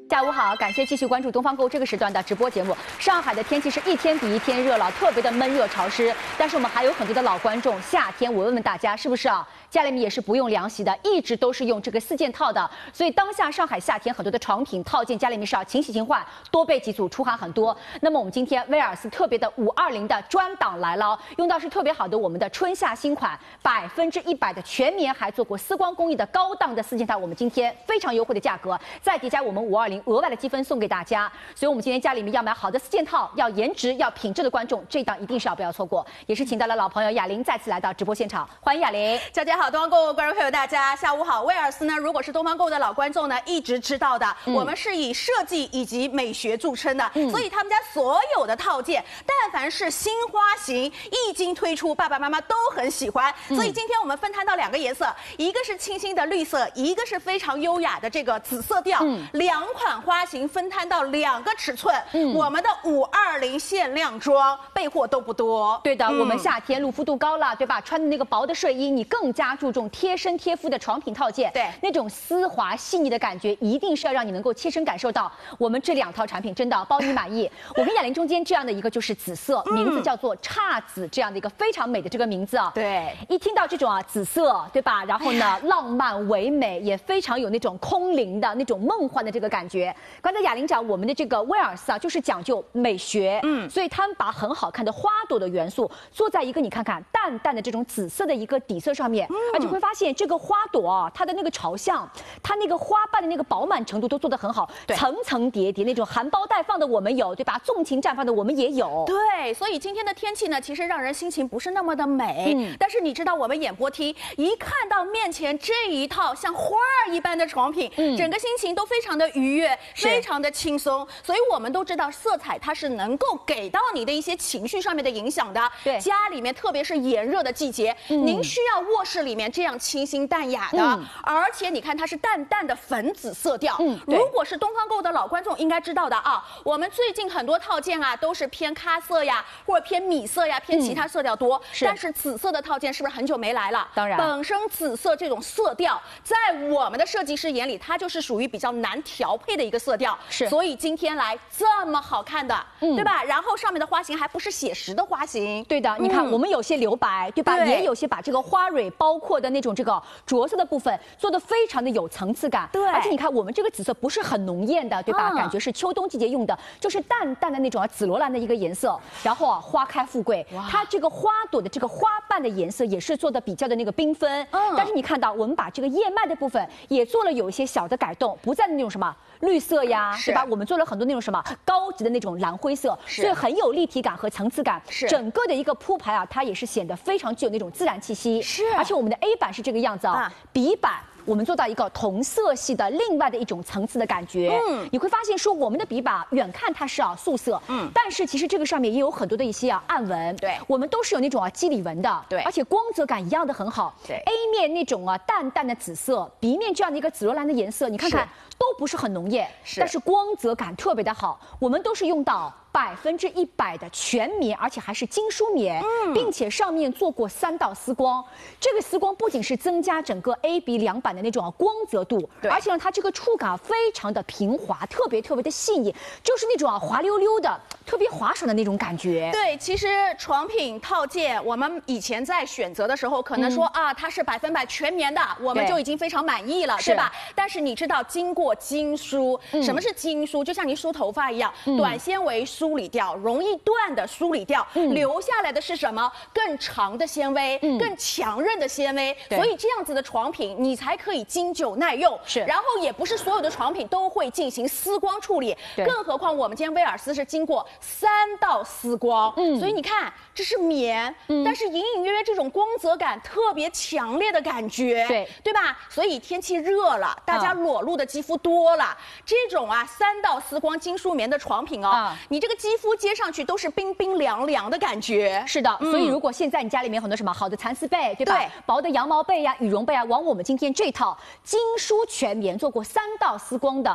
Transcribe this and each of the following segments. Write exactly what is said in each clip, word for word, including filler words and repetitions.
下午好，感谢继续关注东方购物这个时段的直播节目。上海的天气是一天比一天热了，特别的闷热潮湿。但是我们还有很多的老观众，夏天我问问大家，是不是啊？家里面也是不用凉席的，一直都是用这个四件套的。所以当下上海夏天很多的床品套件，家里面是要勤洗勤换，多备几组，出汗很多。那么我们今天威尔斯特别的五二零的专档来了，用到是特别好的我们的春夏新款，百分之一百的全棉，还做过丝光工艺的高档的四件套，我们今天非常优惠的价格，再叠加我们五二零额外的积分送给大家。所以我们今天家里面要买好的四件套，要颜值要品质的观众，这档一定是要不要错过。也是请到了老朋友雅玲再次来到直播现场，欢迎雅玲。 大家好，东方购物观众朋友，大家下午好。威尔斯呢，如果是东方购物的老观众呢，一直知道的，嗯、我们是以设计以及美学著称的，嗯、所以他们家所有的套件，但凡是新花型，一经推出，爸爸妈妈都很喜欢。嗯、所以今天我们分摊到两个颜色，一个是清新的绿色，一个是非常优雅的这个紫色调，嗯、两款花型分摊到两个尺寸。嗯、我们的五二零限量装备货都不多。 对的，嗯、我们夏天露肤度高了，对吧？穿的那个薄的睡衣，你更加注重贴身贴肤的床品套件， 对， 那种丝滑细腻的感觉，一定是要让你能够切身感受到。我们这两套产品真的包你满意。我跟雅玲中间这样的一个就是紫色，嗯、名字叫做姹紫，这样的一个非常美的这个名字啊。 对， 一听到这种啊紫色，对吧？然后呢，浪漫唯美，也非常有那种空灵的那种梦幻的这个感觉。刚才雅玲讲，我们的这个威尔斯啊，就是讲究美学，嗯，所以他们把很好看的花朵的元素做在一个你看看淡淡的这种紫色的一个底色上面，嗯、而且会发现这个花朵啊，它的那个朝向，它那个花瓣的那个饱满程度都做得很好，层层叠叠，那种含苞待放的我们有，对吧？纵情绽放的我们也有。 对，所以今天的天气呢，其实让人心情不是那么的美，嗯、但是你知道我们演播厅一看到面前这一套像花儿一般的床品，嗯、整个心情都非常的愉悦，非常的轻松。所以我们都知道色彩它是能够给到你的一些情绪上面的影响的。对，家里面特别是炎热的季节，嗯、您需要卧室里面这样清新淡雅的，嗯、而且你看它是淡淡的粉紫色调。嗯，如果是东方购物的老观众应该知道的啊，我们最近很多套件啊都是偏咖色呀，或者偏米色呀，偏其他色调多。嗯、是，但是紫色的套件是不是很久没来了？ 当然， 本身紫色这种色调，在我们的设计师眼里，它就是属于比较难调配的一个色调。 是， 所以今天来这么好看的，嗯、对吧？然后上面的花型还不是写实的花型。 对的，你看、嗯、我们有些留白，对吧？对，也有些把这个花蕊包括的那种这个着色的部分做得非常的有层次感。 对， 而且你看我们这个紫色不是很浓艳的，对吧？嗯、感觉是秋冬季节用的，就是淡淡的那种啊紫罗兰的一个颜色。然后啊花开富贵，它这个花朵的这个花瓣的颜色也是做的比较的那个缤纷。嗯，但是你看到我们把这个叶脉的部分也做了有一些小的改动，不再那种什么绿色呀，对吧？我们做了很多那种什么高级的那种蓝灰色，所以很有立体感和层次感。是，整个的一个铺排啊，它也是显得非常具有那种自然气息。是，而且我们的 A 版是这个样子啊，啊B 版我们做到一个同色系的另外的一种层次的感觉。嗯，你会发现说我们的笔把远看它是啊素色，嗯，但是其实这个上面也有很多的一些啊暗纹。对，我们都是有那种啊肌理纹的。对，而且光泽感一样的很好。对 ，A 面那种啊淡淡的紫色 ，B 面这样的一个紫罗兰的颜色，你看看都不是很浓艳，是，但是光泽感特别的好。我们都是用到百分之一百的全棉，而且还是精梳棉，嗯、并且上面做过三道丝光。这个丝光不仅是增加整个 A、B 两版的那种光泽度，而且呢，它这个触感非常的平滑，特别特别的细腻，就是那种啊滑溜溜的、特别滑爽的那种感觉。 对，其实床品套件，我们以前在选择的时候，可能说、嗯、啊，它是百分百全棉的，我们就已经非常满意了，对吧？但是你知道，经过精梳，嗯、什么是精梳？就像你梳头发一样，嗯、短纤维梳。梳理掉容易断的梳理掉，嗯、留下来的是什么？更长的纤维，嗯、更强韧的纤维。所以这样子的床品，你才可以经久耐用。是，然后也不是所有的床品都会进行丝光处理，更何况我们今天威尔斯是经过三道丝光，嗯、所以你看这是棉，嗯、但是隐隐约约这种光泽感特别强烈的感觉，对对吧？所以天气热了，大家裸露的肌肤多了，嗯、这种啊三道丝光精梳棉的床品哦，嗯、你这个。肌肤接上去都是冰冰凉凉的感觉。 是的，嗯、所以如果现在你家里面很多什么好的蚕丝被，对吧？对，薄的羊毛被呀、羽绒被啊，往我们今天这套精梳全棉做过三道丝光的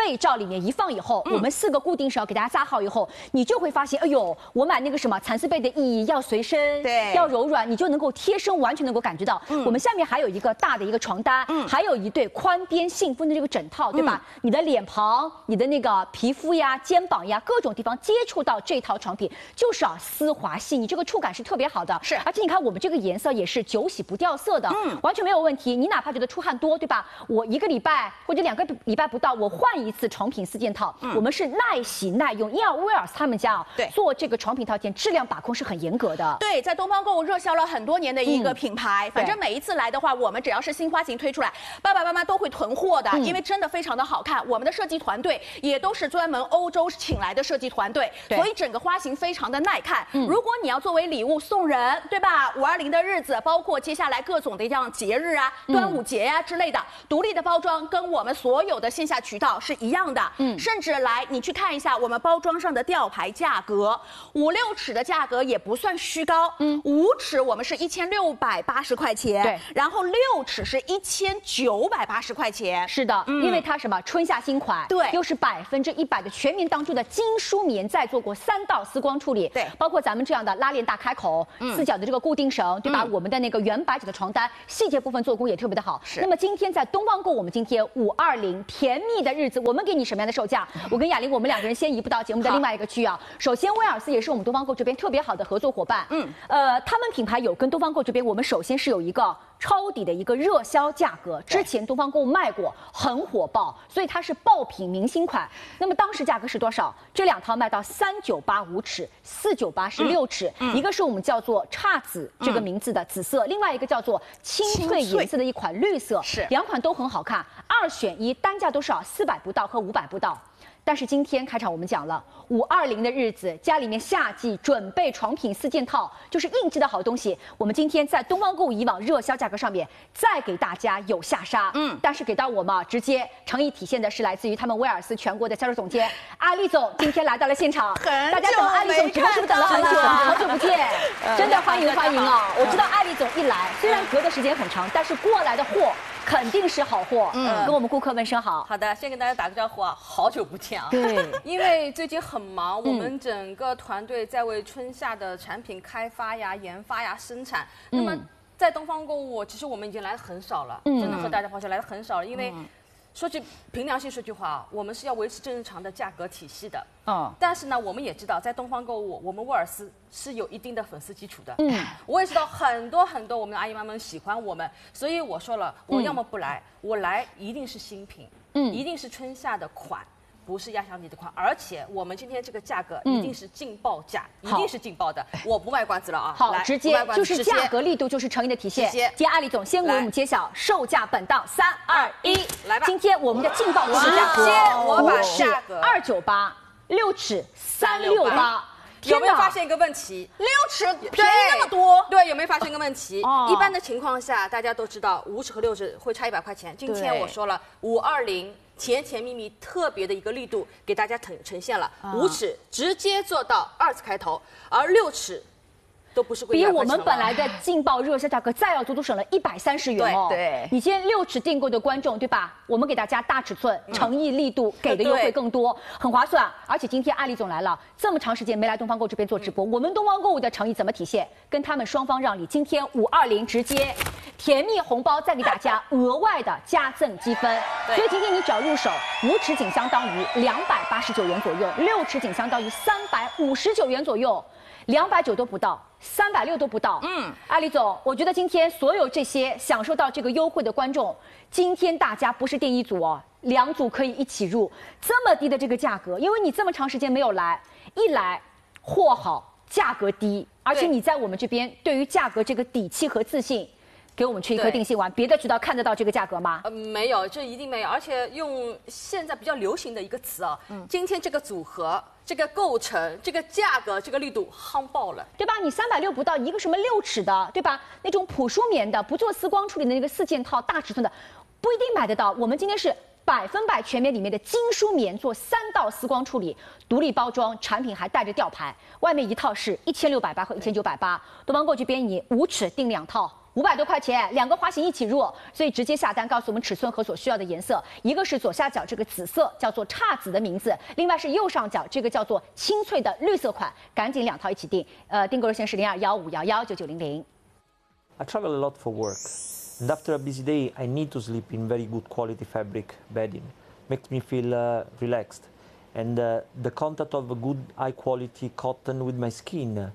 被罩里面一放以后，嗯、我们四个固定绳给大家扎好以后，你就会发现，哎呦，我买那个什么蚕丝被的意义要随身， 对， 要柔软，你就能够贴身完全能够感觉到。嗯、我们下面还有一个大的一个床单，嗯、还有一对宽边信封的这个枕套，对吧？嗯、你的脸庞、你的那个皮肤呀、肩膀呀，各种地方接触到这套床品，就是啊丝滑细腻，这个触感是特别好的。 是， 而且你看我们这个颜色也是久洗不掉色的，嗯，完全没有问题。你哪怕觉得出汗多，对吧？我一个礼拜或者两个礼拜不到，我换一次床品四件套，嗯、我们是耐洗耐用。因为威尔斯他们家啊， 对， 做这个床品套件质量把控是很严格的。 对，在东方购物热销了很多年的一个品牌，嗯、反正每一次来的话，我们只要是新花型推出来，爸爸妈妈都会囤货的，嗯、因为真的非常的好看。我们的设计团队也都是专门欧洲请来的设计团队，所以整个花型非常的耐看。嗯、如果你要作为礼物送人，对吧？五二零的日子，包括接下来各种的这样节日啊，端午节呀、啊、之类的，独立的包装跟我们所有的线下渠道是一样的。嗯，甚至来你去看一下我们包装上的吊牌价格，五六尺的价格也不算虚高。嗯，五尺我们是一千六百八十块钱， 对， 然后六尺是一千九百八十块钱。 是的，嗯、因为它什么春夏新款， 对， 又是百分之一百的全棉当中的精梳棉，再做过三道丝光处理， 对， 包括咱们这样的拉链大开口，嗯、四角的这个固定绳，对吧？嗯、我们的那个原白纸的床单，细节部分做工也特别的好。 是。 那么今天在东方购，我们今天五二零甜蜜的日子，我们给你什么样的售价？我跟雅玲，我们两个人先移步到节目的另外一个区啊。首先，威尔斯也是我们东方购这边特别好的合作伙伴。嗯，呃，他们品牌有跟东方购这边，我们首先是有一个抄底的一个热销价格，之前东方购卖过，很火爆，所以它是爆品明星款。那么当时价格是多少？这两套卖到三九八五尺，四九八是六尺，嗯、一个是我们叫做姹紫这个名字的紫色，嗯、另外一个叫做青翠颜色的一款绿色， 是两款都很好看，二选一，单价都是啊四百不到和五百不到。但是今天开场我们讲了五二零的日子，家里面夏季准备床品四件套，就是应季的好东西。我们今天在东方购物以往热销价格上面再给大家有下杀，嗯，但是给到我们啊，直接诚意体现的是来自于他们威尔斯全国的销售总监阿丽总，今天来到了现场，大家等阿丽总直播是不是等了很久？好久不见，真的欢迎欢迎啊！我知道阿丽总一来，虽然隔的时间很长，但是过来的货肯定是好货，嗯，跟我们顾客问声好。 好的，先跟大家打个招呼啊，好久不见啊。 对， 因为最近很忙，我们整个团队在为春夏的产品开发呀、研发呀、生产。那么在东方购物，其实我们已经来的很少了，真的和大家抱歉来的很少了，因为。说句凭良心说句话啊，我们是要维持正常的价格体系的。嗯，但是呢，我们也知道，在东方购物，我们威尔斯是有一定的粉丝基础的。嗯，我也知道很多很多我们的阿姨妈们喜欢我们，所以我说了，我要么不来，嗯、我来一定是新品，嗯，一定是春夏的款。不是压箱底的款，而且我们今天这个价格一定是劲爆价，嗯、一定是劲爆的，我不卖关子了啊！ 好，直接就是价格力度就是诚意的体现。今天阿里总先为我们揭晓售价本档，三二一， 来吧！ 今天我们的劲爆是价格， 我把价格二九八，六尺三六八。 有没有发现一个问题？ 六尺便宜那么多？ 对，有没有发现一个问题？哦、一般的情况下，大家都知道五尺和六尺会差一百块钱。今天我说了，五二零甜甜蜜蜜特别的一个力度给大家呈呈现了，五、啊、尺直接做到二字开头，而六尺。都不是贵， 比我们本来的劲爆热销价格再要足足省了一百三十元哦。 对， 你今天六尺订购的观众对吧？我们给大家大尺寸，诚意力度给的优惠更多，很划算。而且今天阿里总来了，这么长时间没来东方购这边做直播，嗯、我们东方购物的诚意怎么体现？跟他们双方让利，今天五二零直接甜蜜红包再给大家额外的加赠积分。所以今天你只要入手，五尺仅相当于两百八十九元左右，六尺仅相当于三百五十九元左右。两百九都不到，三百六都不到。嗯，阿里总，我觉得今天所有这些享受到这个优惠的观众，今天大家不是订一组哦，两组可以一起入，这么低的这个价格，因为你这么长时间没有来，一来货好价格低，而且你在我们这边对于价格这个底气和自信。给我们吃一颗定心丸，别的渠道看得到这个价格吗？ 呃，没有，这一定没有。而且用现在比较流行的一个词啊，嗯，今天这个组合、这个构成、这个价格、这个力度夯爆了， 对吧？你三百六不到一个什么六尺的，对吧？那种普舒棉的，不做丝光处理的那个四件套大尺寸的，不一定买得到。我们今天是百分百全棉里面的精梳棉，做三道丝光处理，独立包装，产品还带着吊牌，外面一套是一千六百八和一千九百八。东方购这边你五尺订两套。 五百多块钱，两个花型一起入，所以直接下单告诉我们尺寸和所需要的颜色。一个是左下角这个紫色，叫做姹紫的名字；另外是右上角这个叫做清脆的绿色款，赶紧两套一起订。呃，订购热线是零二幺五幺幺九九零零。 I travel a lot for work, and after a busy day, I need to sleep in very good quality fabric bedding. Makes me feel uh, relaxed, and uh, the contact of a good high quality cotton with my skin.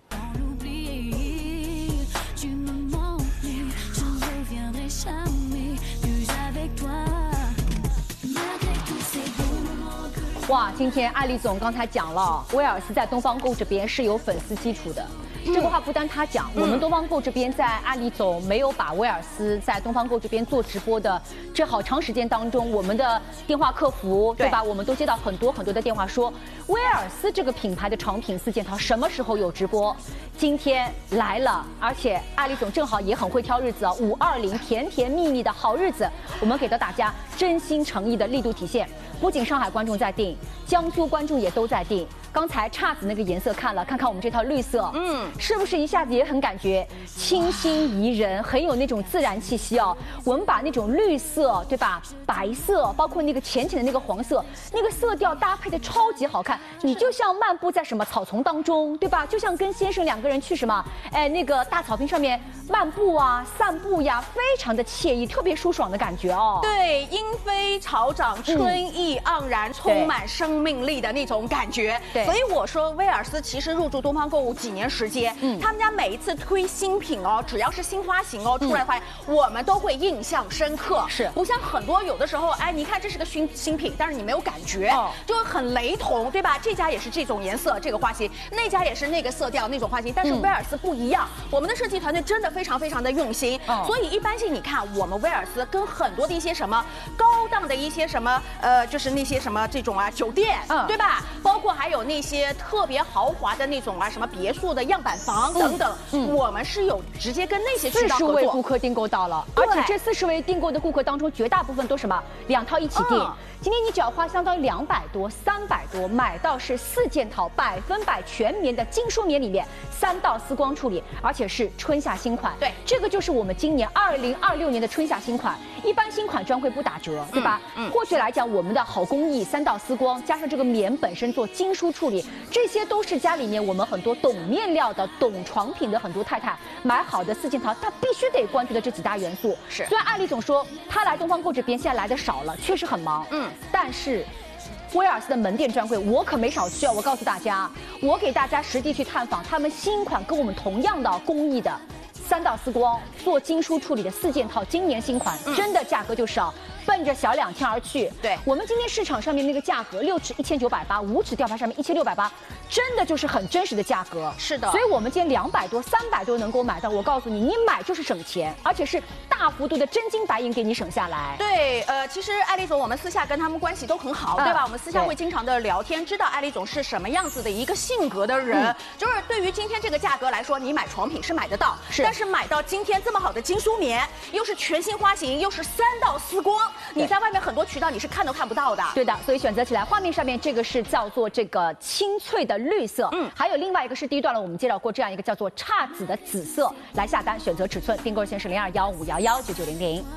Wow, 哇，今天艾丽总刚才讲了，威尔斯在东方购这边是有粉丝基础的。这个话不单他讲，我们东方购这边在艾丽总没有把威尔斯在东方购这边做直播的这好长时间当中，我们的电话客服 对, 对吧？我们都接到很多很多的电话说，威尔斯这个品牌的长品四件套什么时候有直播？今天来了，而且艾丽总正好也很会挑日子啊，五二零甜甜蜜蜜的好日子，我们给到大家真心诚意的力度体现。不仅上海观众在订，江苏观众也都在订。刚才姹紫那个颜色看了，看看我们这套绿色，嗯，是不是一下子也很感觉清新宜人，很有那种自然气息哦？我们把那种绿色，对吧？白色，包括那个浅浅的那个黄色，那个色调搭配的超级好看，你就像漫步在什么草丛当中，对吧？就像跟先生两个人去什么，哎，那个大草坪上面漫步啊、散步呀，非常的惬意，特别舒爽的感觉哦。 对，莺飞草长，春意盎然，嗯、充满生命力的那种感觉。对。所以我说，威尔斯其实入驻东方购物几年时间，嗯，他们家每一次推新品哦，只要是新花型哦出来的话，嗯、我们都会印象深刻。 是， 不像很多有的时候，哎，你看这是个新新品，但是你没有感觉，哦、就很雷同，对吧？这家也是这种颜色，这个花型，那家也是那个色调那种花型，但是威尔斯不一样，嗯、我们的设计团队真的非常非常的用心，哦、所以一般性你看我们威尔斯跟很多的一些什么高档的一些什么呃，就是那些什么这种啊酒店，嗯、对吧？包括还有那些特别豪华的那种啊，什么别墅的样板房等等，嗯嗯、我们是有直接跟那些渠道合作。 四十位顾客订购到了，而且这四十位订购的顾客当中，绝大部分都什么两套一起订。嗯、今天你只要花相当于两百多、三百多，买到是四件套，百分百全棉的精梳棉里面，三道丝光处理，而且是春夏新款。 对， 这个就是我们今年二零二六年的春夏新款。一般新款专柜不打折，对吧？嗯。嗯过去来讲，我们的好工艺，三道丝光，加上这个棉本身做精梳处理，这些都是家里面我们很多懂面料的、懂床品的很多太太买好的四件套，她必须得关注的这几大元素。 是。 虽然艾丽总说她来东方购这边现在来的少了，确实很忙，嗯，但是威尔斯的门店专柜我可没少去啊！我告诉大家，我给大家实地去探访他们新款跟我们同样的工艺的三道丝光做精梳处理的四件套，今年新款，真的价格就少。奔着小两千而去， 对我们今天市场上面那个价格，六尺一千九百八，五尺吊牌上面一千六百八，真的就是很真实的价格。 是的， 所以我们今天两百多、三百多能够买到。我告诉你，你买就是省钱，而且是大幅度的真金白银给你省下来。 对，呃，其实艾丽总我们私下跟他们关系都很好，嗯、对吧？我们私下会经常的聊天，知道艾丽总是什么样子的一个性格的人。嗯、就是对于今天这个价格来说，你买床品是买得到，是，但是买到今天这么好的精梳棉，又是全新花型，又是三道丝光。你在外面很多渠道你是看都看不到的， 对的，所以选择起来，画面上面这个是叫做这个清脆的绿色，嗯，还有另外一个是第一段了，我们介绍过这样一个叫做姹紫的紫色，来下单选择尺寸，订购线是零二幺五幺幺九九零零。